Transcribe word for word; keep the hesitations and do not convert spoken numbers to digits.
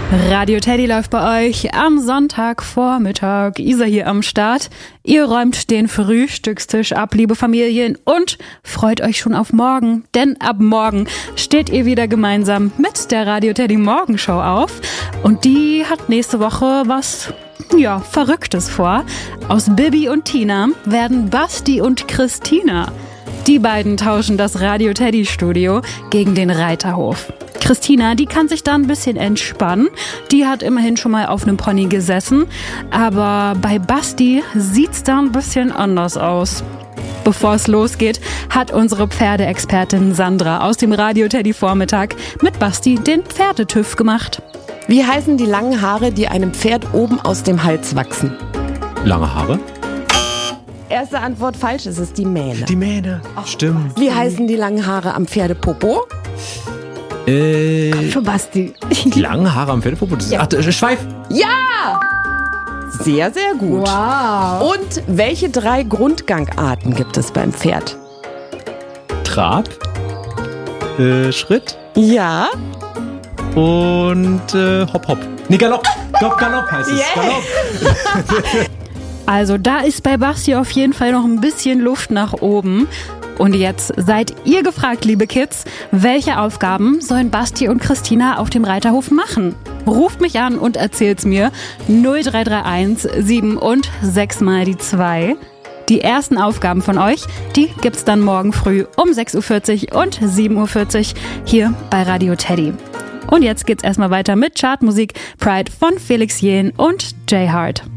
Radio Teddy läuft bei euch am Sonntagvormittag. Isa hier am Start. Ihr räumt den Frühstückstisch ab, liebe Familien, und freut euch schon auf morgen. Denn ab morgen steht ihr wieder gemeinsam mit der Radio Teddy Morgenshow auf. Und die hat nächste Woche was, ja, Verrücktes vor. Aus Bibi und Tina werden Basti und Christina. Die beiden tauschen das Radio Teddy Studio gegen den Reiterhof. Christina, die kann sich da ein bisschen entspannen. Die hat immerhin schon mal auf einem Pony gesessen. Aber bei Basti sieht's da ein bisschen anders aus. Bevor es losgeht, hat unsere Pferdeexpertin Sandra aus dem Radio Teddy Vormittag mit Basti den Pferdetüff gemacht. Wie heißen die langen Haare, die einem Pferd oben aus dem Hals wachsen? Lange Haare? Erste Antwort falsch, es ist die Mähne. Die Mähne, stimmt. Wie heißen die langen Haare am Pferdepopo? Äh, Für Basti. die langen Haare am Pferdepopo? Das ist, Ja. ach, das ist Schweif. Ja! Sehr, sehr gut. Wow. Und welche drei Grundgangarten gibt es beim Pferd? Trab, äh, Schritt Ja. und äh, Hopp, Hopp. Nee, Galopp. Galopp, Galopp heißt es. Yeah. Galopp. Also da ist bei Basti auf jeden Fall noch ein bisschen Luft nach oben. Und jetzt seid ihr gefragt, liebe Kids, welche Aufgaben sollen Basti und Christina auf dem Reiterhof machen? Ruft mich an und erzählt's mir. null drei drei eins sieben und sechs mal die zwei. Die ersten Aufgaben von euch, die gibt's dann morgen früh um sechs Uhr vierzig und sieben Uhr vierzig hier bei Radio Teddy. Und jetzt geht's erstmal weiter mit Chartmusik Pride von Felix Jähn und Jay Hart.